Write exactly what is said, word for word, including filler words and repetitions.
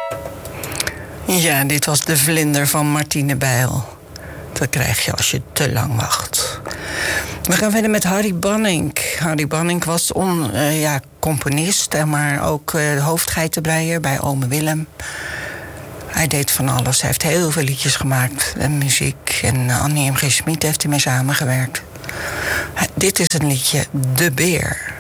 Ja, dit was De Vlinder van Martine Bijl. Dat krijg je als je te lang wacht. We gaan verder met Harry Bannink. Harry Bannink was on, uh, ja, componist, maar ook uh, hoofdgeitenbreier bij Ome Willem. Hij deed van alles. Hij heeft heel veel liedjes gemaakt en muziek. En uh, Annie M G. Schmid heeft ermee samengewerkt. Uh, dit is een liedje, De Beer.